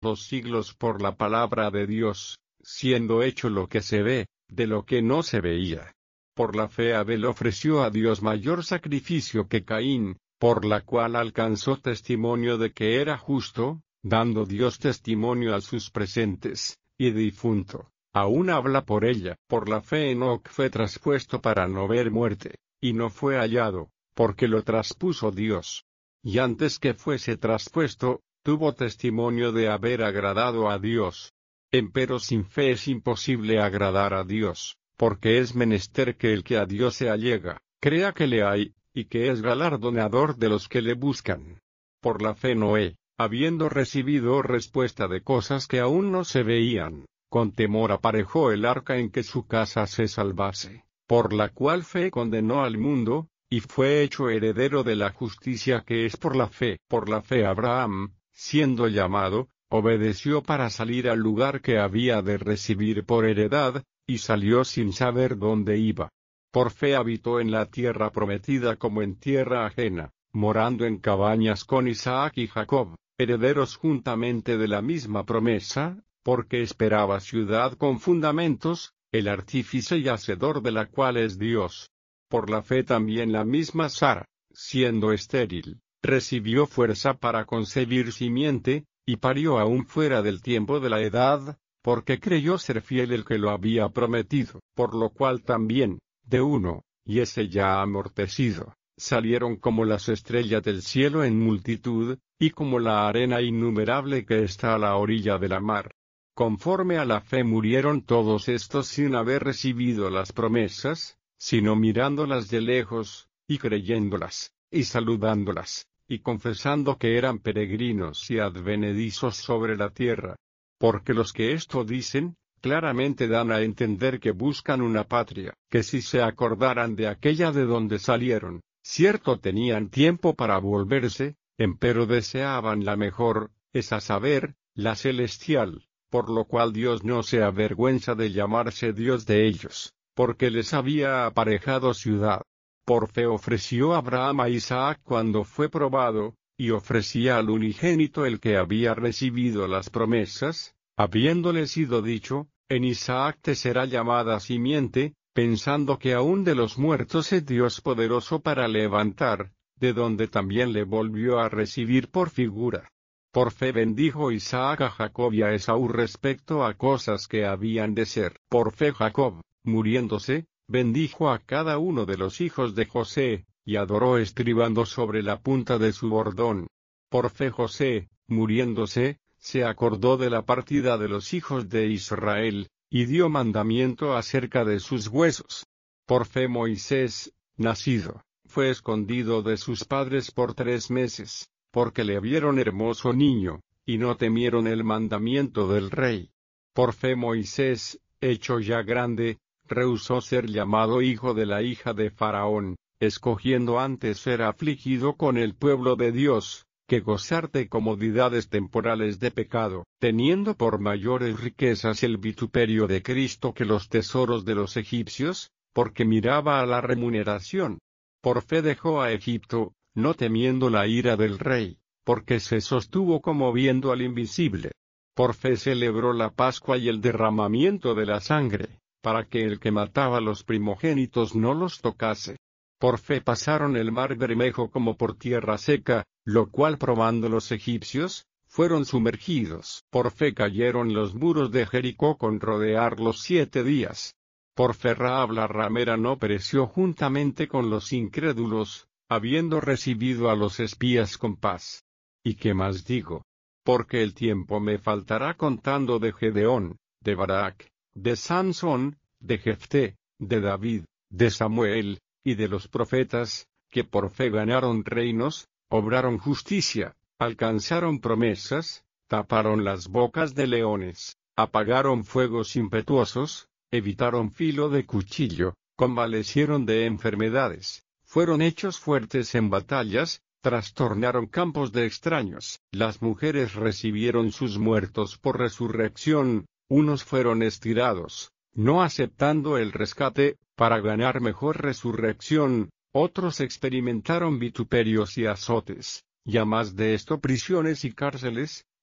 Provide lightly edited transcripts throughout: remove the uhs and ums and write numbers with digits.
los siglos por la palabra de Dios, siendo hecho lo que se ve, de lo que no se veía. Por la fe Abel ofreció a Dios mayor sacrificio que Caín, por la cual alcanzó testimonio de que era justo, dando Dios testimonio a sus presentes, y difunto, aún habla por ella. Por la fe Enoc fue traspuesto para no ver muerte, y no fue hallado, porque lo traspuso Dios. Y antes que fuese traspuesto, tuvo testimonio de haber agradado a Dios. Empero sin fe es imposible agradar a Dios, porque es menester que el que a Dios se allega, crea que le hay, y que es galardonador de los que le buscan. Por la fe Noé, habiendo recibido respuesta de cosas que aún no se veían, con temor aparejó el arca en que su casa se salvase, por la cual fe condenó al mundo, y fue hecho heredero de la justicia que es por la fe. Por la fe Abraham, siendo llamado, obedeció para salir al lugar que había de recibir por heredad, y salió sin saber dónde iba. Por fe habitó en la tierra prometida como en tierra ajena, morando en cabañas con Isaac y Jacob, herederos juntamente de la misma promesa, porque esperaba ciudad con fundamentos, el artífice y hacedor de la cual es Dios. Por la fe también la misma Sara, siendo estéril, recibió fuerza para concebir simiente, y parió aún fuera del tiempo de la edad, porque creyó ser fiel el que lo había prometido, por lo cual también, de uno, y ese ya amortecido, salieron como las estrellas del cielo en multitud, y como la arena innumerable que está a la orilla de la mar. Conforme a la fe murieron todos estos sin haber recibido las promesas, sino mirándolas de lejos, y creyéndolas, y saludándolas, y confesando que eran peregrinos y advenedizos sobre la tierra. Porque los que esto dicen, claramente dan a entender que buscan una patria, que si se acordaran de aquella de donde salieron, cierto tenían tiempo para volverse, empero deseaban la mejor, es a saber, la celestial, por lo cual Dios no se avergüenza de llamarse Dios de ellos, porque les había aparejado ciudad. Por fe ofreció Abraham a Isaac cuando fue probado, y ofrecía al unigénito el que había recibido las promesas, habiéndole sido dicho, en Isaac te será llamada simiente, pensando que aún de los muertos es Dios poderoso para levantar, de donde también le volvió a recibir por figura. Por fe bendijo Isaac a Jacob y a Esaú respecto a cosas que habían de ser. Por fe Jacob, muriéndose, bendijo a cada uno de los hijos de José, y adoró estribando sobre la punta de su bordón. Por fe José, muriéndose, se acordó de la partida de los hijos de Israel, y dio mandamiento acerca de sus huesos. Por fe Moisés, nacido, fue escondido de sus padres por 3 meses, porque le vieron hermoso niño, y no temieron el mandamiento del rey. Por fe Moisés, hecho ya grande, rehusó ser llamado hijo de la hija de Faraón, escogiendo antes ser afligido con el pueblo de Dios, que gozar de comodidades temporales de pecado, teniendo por mayores riquezas el vituperio de Cristo que los tesoros de los egipcios, porque miraba a la remuneración. Por fe dejó a Egipto, no temiendo la ira del rey, porque se sostuvo como viendo al invisible. Por fe celebró la Pascua y el derramamiento de la sangre, para que el que mataba a los primogénitos no los tocase. Por fe pasaron el mar Bermejo como por tierra seca, lo cual probando los egipcios, fueron sumergidos. Por fe cayeron los muros de Jericó con rodearlos 7 días. Por fe Rahab la ramera no pereció juntamente con los incrédulos, habiendo recibido a los espías con paz. ¿Y qué más digo? Porque el tiempo me faltará contando de Gedeón, de Barak, de Sansón, de Jefté, de David, de Samuel, y de los profetas, que por fe ganaron reinos, obraron justicia, alcanzaron promesas, taparon las bocas de leones, apagaron fuegos impetuosos, evitaron filo de cuchillo, convalecieron de enfermedades, fueron hechos fuertes en batallas, trastornaron campos de extraños. Las mujeres recibieron sus muertos por resurrección, unos fueron estirados, no aceptando el rescate, para ganar mejor resurrección, otros experimentaron vituperios y azotes, y a más de esto prisiones y cárceles,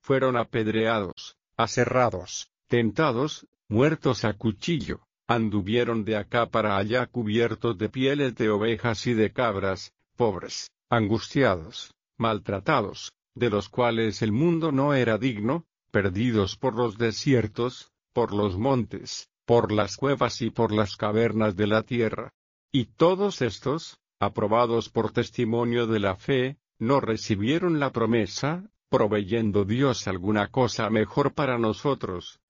fueron apedreados, aserrados, tentados, muertos a cuchillo, anduvieron de acá para allá cubiertos de pieles de ovejas y de cabras, pobres, angustiados, maltratados, de los cuales el mundo no era digno, perdidos por los desiertos, por los montes, por las cuevas y por las cavernas de la tierra. Y todos estos, aprobados por testimonio de la fe, no recibieron la promesa, proveyendo Dios alguna cosa mejor para nosotros,